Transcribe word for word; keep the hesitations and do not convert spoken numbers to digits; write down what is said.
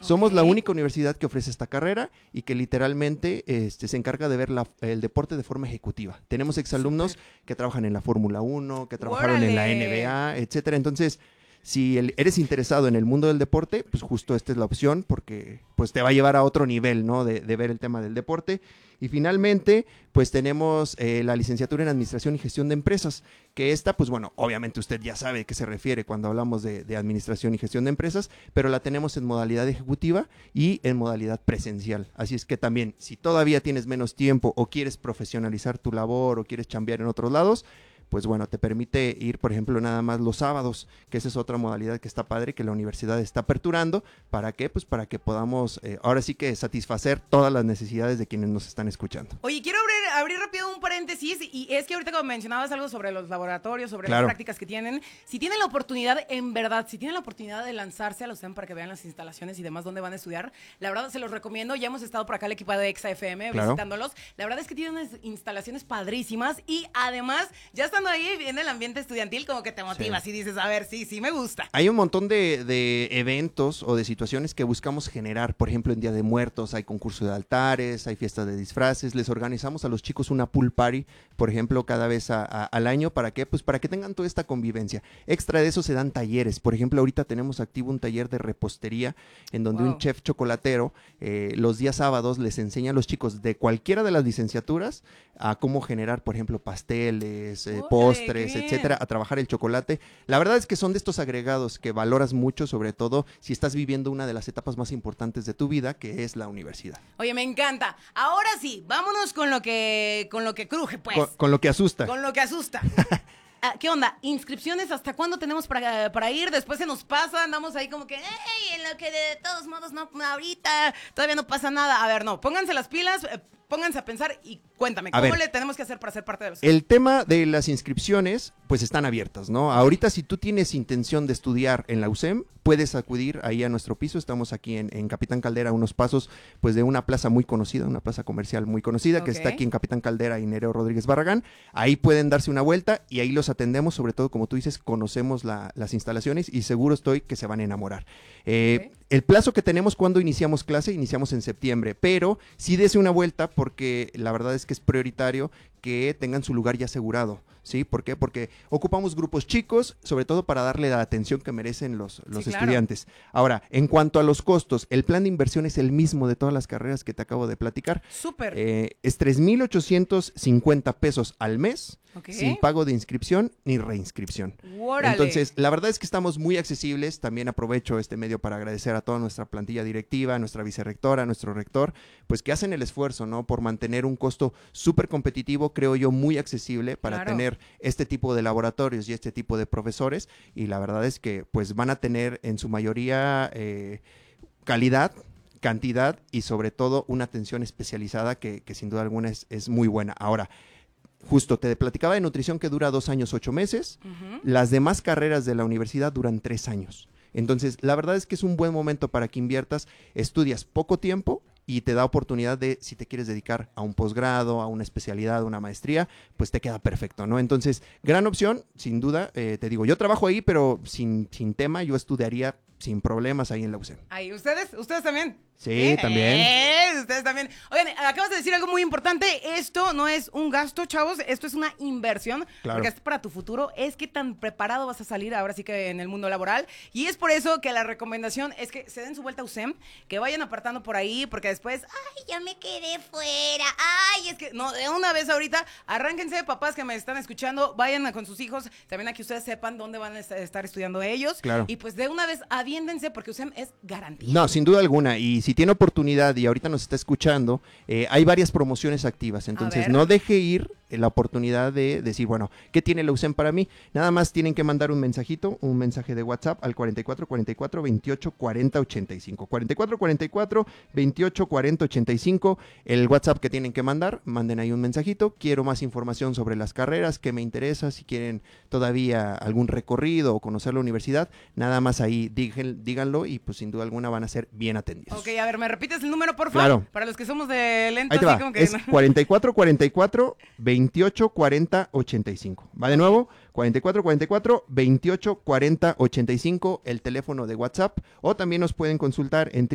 Somos la Ok. única universidad que ofrece esta carrera y que literalmente este, se encarga de ver la- el deporte de forma ejecutiva. Tenemos exalumnos Súper. que trabajan en la Fórmula uno, que trabajaron en la ¡Órale! N B A, etcétera. Entonces, si el- eres interesado en el mundo del deporte, pues justo esta es la opción porque pues te va a llevar a otro nivel, ¿no? De, de ver el tema del deporte. Y finalmente, pues tenemos eh, la licenciatura en Administración y Gestión de Empresas, que esta, pues bueno, obviamente usted ya sabe a qué se refiere cuando hablamos de, de Administración y Gestión de Empresas, pero la tenemos en modalidad ejecutiva y en modalidad presencial. Así es que también, si todavía tienes menos tiempo o quieres profesionalizar tu labor o quieres chambear en otros lados, pues bueno, te permite ir, por ejemplo, nada más los sábados, que esa es otra modalidad que está padre, que la universidad está aperturando. ¿Para qué? Pues para que podamos, eh, ahora sí que satisfacer todas las necesidades de quienes nos están escuchando. Oye, quiero abrir, abrir rápido un paréntesis, y es que ahorita como mencionabas algo sobre los laboratorios, sobre Claro. las prácticas que tienen, si tienen la oportunidad, en verdad, si tienen la oportunidad de lanzarse a la U S E M para que vean las instalaciones y demás dónde van a estudiar, la verdad se los recomiendo. Ya hemos estado por acá el equipo de Exa F M Claro. visitándolos. La verdad es que tienen unas instalaciones padrísimas y además, ya estando ahí viene el ambiente estudiantil, como que te motivas Sí. y dices, a ver, sí, sí me gusta. Hay un montón de, de eventos o de situaciones que buscamos generar. Por ejemplo, en Día de Muertos hay concurso de altares, hay fiesta de disfraces. Les organizamos a los chicos una pool party, por ejemplo, cada vez a- a- al año. ¿Para qué? Pues para que tengan toda esta convivencia. Extra de eso se dan talleres. Por ejemplo, ahorita tenemos activo un taller de repostería en donde Wow. un chef chocolatero eh, los días sábados les enseña a los chicos de cualquiera de las licenciaturas a cómo generar, por ejemplo, pasteles, eh, Órale, postres, qué bien. etcétera, a trabajar el chocolate. La verdad es que son de estos agregados que valoras mucho, sobre todo si estás viviendo una de las etapas más importantes de tu vida, que es la universidad. Oye, me encanta. Ahora sí, vámonos con lo que, con lo que cruje, pues. Con, con lo que asusta. Con lo que asusta. Ah, ¿qué onda? ¿Inscripciones hasta cuándo tenemos para, para ir? Después se nos pasa, andamos ahí como que, ¡ey! En lo que de todos modos no, ahorita todavía no pasa nada. A ver, no, pónganse las pilas, eh, pónganse a pensar y cuéntame, A ¿cómo ver. le tenemos que hacer para ser parte de los... El tema de las inscripciones, pues están abiertas, ¿no? Ahorita si tú tienes intención de estudiar en la U S E M, puedes acudir ahí a nuestro piso. Estamos aquí en, en Capitán Caldera, a unos pasos, pues de una plaza muy conocida, una plaza comercial muy conocida, que Ok. está aquí en Capitán Caldera y Nereo Rodríguez Barragán. Ahí pueden darse una vuelta y ahí los atendemos, sobre todo, como tú dices, conocemos la- las instalaciones y seguro estoy que se van a enamorar. Eh, Ok. El plazo que tenemos cuando iniciamos clase, iniciamos en septiembre, pero sí dese una vuelta porque la verdad es que es prioritario que tengan su lugar ya asegurado, ¿sí? ¿Por qué? Porque ocupamos grupos chicos, sobre todo para darle la atención que merecen los, los Sí, claro. estudiantes. Ahora, en cuanto a los costos, el plan de inversión es el mismo de todas las carreras que te acabo de platicar. Súper. Eh, es tres mil ochocientos cincuenta pesos al mes, Ok. sin pago de inscripción ni reinscripción. Órale. Entonces, la verdad es que estamos muy accesibles. También aprovecho este medio para agradecer a toda nuestra plantilla directiva, a nuestra vicerrectora, a nuestro rector, pues que hacen el esfuerzo, ¿no? Por mantener un costo súper competitivo, creo yo, muy accesible para Claro. tener este tipo de laboratorios y este tipo de profesores. Y la verdad es que, pues, van a tener en su mayoría eh, calidad, cantidad y sobre todo una atención especializada que, que sin duda alguna es, es muy buena. Ahora, justo te platicaba de nutrición que dura dos años, ocho meses. Ujú. Las demás carreras de la universidad duran tres años. Entonces, la verdad es que es un buen momento para que inviertas, estudias poco tiempo y te da oportunidad de, si te quieres dedicar a un posgrado, a una especialidad, a una maestría, pues te queda perfecto, ¿no? Entonces, gran opción, sin duda. Eh, te digo, yo trabajo ahí, pero sin, sin tema, yo estudiaría sin problemas ahí en la U S E M. Ahí, ¿ustedes? ¿Ustedes también? Sí, también. Eh, ustedes también. Oigan, acabas de decir algo muy importante. Esto no es un gasto, chavos. Esto es una inversión. Claro. Porque es para tu futuro. Es que tan preparado vas a salir ahora sí que en el mundo laboral. Y es por eso que la recomendación es que se den su vuelta a U S E M, que vayan apartando por ahí, porque después, ay, ya me quedé fuera. Ay, es que, no, de una vez ahorita, arránquense, papás que me están escuchando, vayan a- con sus hijos, también a que ustedes sepan dónde van a est- estar estudiando ellos. Claro. Y pues de una vez, aviéndense, porque U S E M es garantía. No, sin duda alguna. Y si tiene oportunidad y ahorita nos está escuchando, eh, hay varias promociones activas. Entonces, ver. no deje ir eh, la oportunidad de decir, bueno, ¿qué tiene la U S E M para mí? Nada más tienen que mandar un mensajito, un mensaje de WhatsApp al cuarenta y cuatro cuarenta y cuatro veintiocho cuarenta ochenta y cinco. cuarenta y cuatro cuarenta y cuatro veintiocho cuarenta ochenta y cinco. El WhatsApp que tienen que mandar, manden ahí un mensajito. Quiero más información sobre las carreras, qué me interesa, si quieren todavía algún recorrido o conocer la universidad, nada más ahí digan- díganlo y pues sin duda alguna van a ser bien atendidos. Ok, a ver, ¿me repites el número, por favor? Claro. Para los que somos de lento, Ahí te así va, como que... es cuarenta y cuatro cuarenta y cuatro veintiocho cuarenta ochenta y cinco. Va de nuevo, cuarenta y cuatro cuarenta y cuatro veintiocho cuarenta ochenta y cinco, el teléfono de WhatsApp, o también nos pueden consultar en